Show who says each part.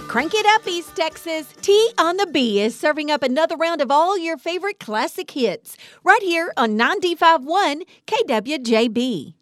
Speaker 1: Crank it up, East Texas. T on the B is serving up another round of all your favorite classic hits right here on 95.1 KWJB.